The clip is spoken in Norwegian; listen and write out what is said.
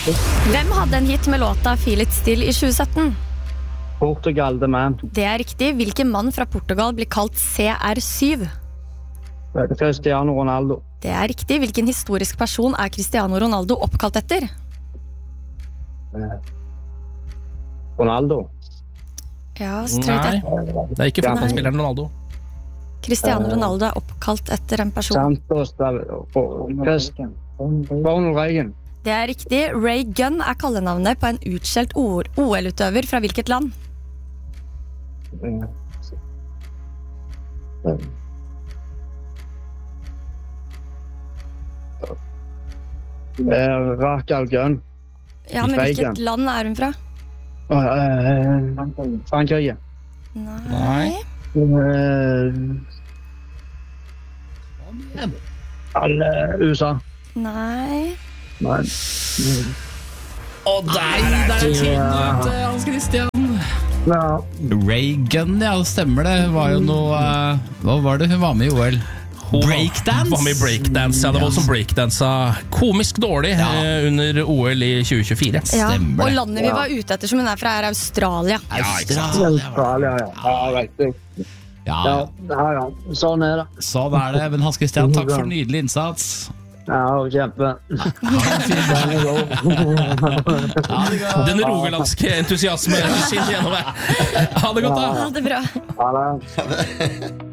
Hvem hadde en hit med låta Feel It Still i 2017? Portugal, The Man. Det er riktig. Hvilken mann fra Portugal blir kalt CR7? Cristiano Ronaldo. Det er riktig. Hvilken historisk person er Cristiano Ronaldo oppkalt etter? Ronaldo. Ja, strøyt Nei, etter. det er ikke fotballspilleren Ronaldo. Cristiano Ronaldo er oppkalt etter en person. Santos. Ronald Reagan. Det er riktig. Ray Gunn er kallenavnet på en utskjelt OL-utøver fra hvilket land? Rakel Gunn. Ja, men hvilket land er hun fra? Frankrike. Nei. USA. Nei. Nei. Og der er tynnet, Hans Christian. Ja. Ray Gunn, ja, det stemmer det. Var jo noe hva var det hun var med i OL? Breakdance? Var med i breakdance, ja, det var som breakdansa komisk dårlig under OL i 2024. Ja, Stemmer og det. landet vi var ute etter som hun er fra er Australia. Australia, ja, riktig. Ja, Ja, sånn er det. sånn er det. Men Hans Christian, takk for nydelig innsats. Ja, kjempe. Den rogalandske entusiasme skinner gjennom deg. Ha det godt da. Ha det bra. Ha det.